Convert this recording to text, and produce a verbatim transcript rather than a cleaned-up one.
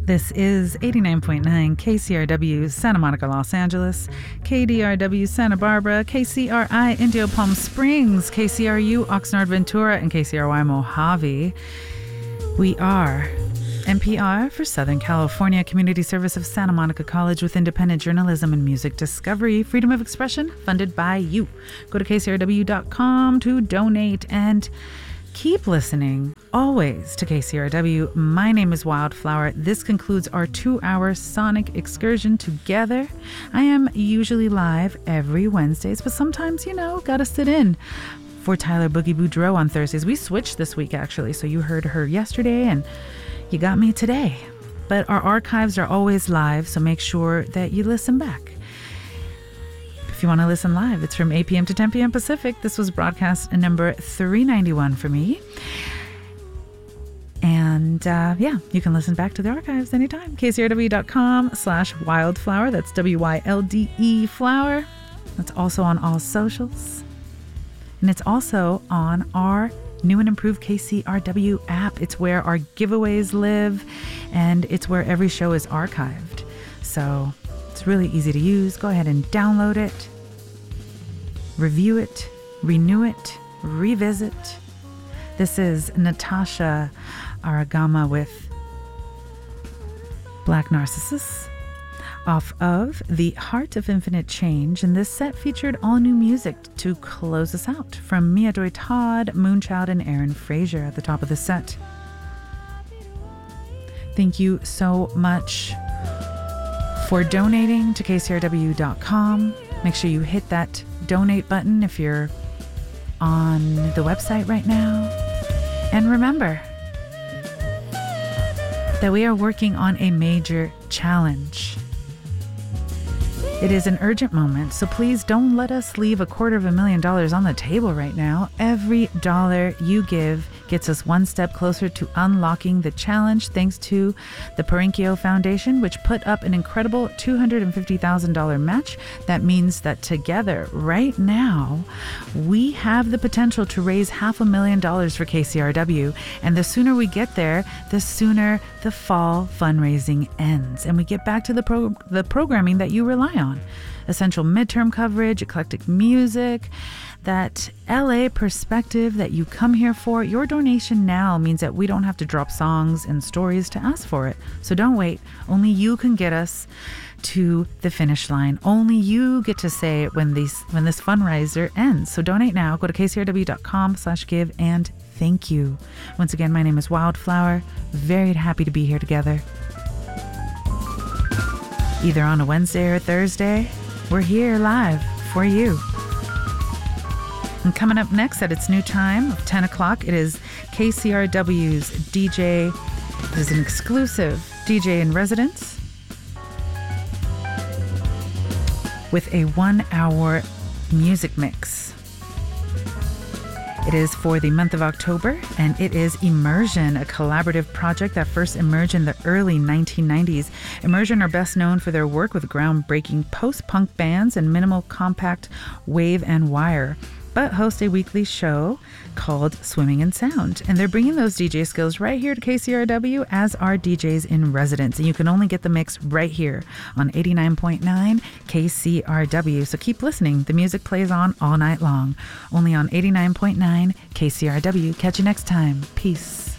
This is eighty-nine point nine K C R W Santa Monica, Los Angeles, K D R W Santa Barbara, K C R I Indio Palm Springs, K C R U Oxnard Ventura, and K C R Y Mojave. We are N P R for Southern California, community service of Santa Monica College with independent journalism and music discovery, freedom of expression, funded by you. Go to K C R W dot com to donate and keep listening always to K C R W. My name is Wildflower. This concludes our two-hour sonic excursion together. I am usually live every Wednesdays, but sometimes, you know, gotta sit in for Tyler Boogie Boudreaux on Thursdays. We switched this week, actually, so you heard her yesterday and you got me today. But our archives are always live, so make sure that you listen back. If you want to listen live, it's from eight p.m. to ten p.m. Pacific. This was broadcast number three ninety-one for me. And uh, yeah, you can listen back to the archives anytime. K C R W dot com slash wildflower. That's W Y L D E flower. That's also on all socials. And it's also on our new and improved K C R W app. It's where our giveaways live, and it's where every show is archived. So it's really easy to use. Go ahead and download it, review it, renew it, revisit. This is Natasha Aragama with Black Narcissus off of The Heart of Infinite Change. And this set featured all new music to close us out from Mia Joy Todd, Moonchild, and Aaron Fraser at the top of the set. Thank you so much for donating to K C R W dot com. Make sure you hit that donate button if you're on the website right now. And remember that we are working on a major challenge. It is an urgent moment, so please don't let us leave a quarter of a million dollars on the table right now. Every dollar you give gets us one step closer to unlocking the challenge, thanks to the Perinkio Foundation, which put up an incredible two hundred fifty thousand dollars match. That means that together, right now, we have the potential to raise half a million dollars for K C R W. And the sooner we get there, the sooner the fall fundraising ends, and we get back to the pro- the programming that you rely on. Essential midterm coverage, eclectic music, that L A perspective that you come here for. Your donation now means that we don't have to drop songs and stories to ask for it. So don't wait. Only you can get us to the finish line. Only you get to say it when these when this fundraiser ends. So donate now. Go to K C R W dot com slash give and thank you. Once again, my name is Wildflower. Very happy to be here together. Either on a Wednesday or a Thursday, we're here live for you. And coming up next at its new time of ten o'clock, it is K C R W's D J. It is an exclusive D J in residence with a one-hour music mix. It is for the month of October, and it is Immersion, a collaborative project that first emerged in the early nineteen nineties. Immersion are best known for their work with groundbreaking post-punk bands and minimal compact wave and wire, but host a weekly show called Swimming in Sound. And they're bringing those D J skills right here to K C R W as our D Js in residence. And you can only get the mix right here on eighty-nine point nine K C R W. So keep listening. The music plays on all night long. Only on eighty-nine point nine K C R W. Catch you next time. Peace.